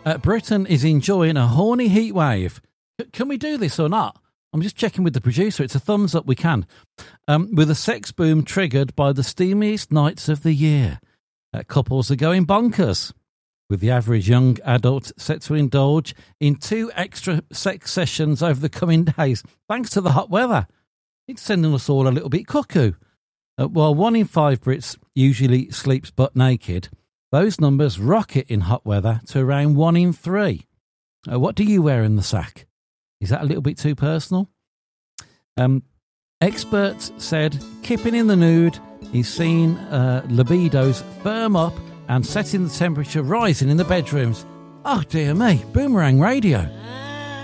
Britain is enjoying a horny heat wave. Can we do this or not? I'm just checking with the producer. It's a thumbs up, we can. With a sex boom triggered by the steamiest nights of the year. Couples are going bonkers, with the average young adult set to indulge in 2 extra sex sessions over the coming days, thanks to the hot weather. It's sending us all a little bit cuckoo. While 1 in 5 Brits usually sleeps butt naked, those numbers rocket in hot weather to around 1 in 3. What do you wear in the sack? Is that a little bit too personal? Experts said kipping in the nude is seeing libidos firm up and setting the temperature rising in the bedrooms. Oh dear me, Boomerang Radio.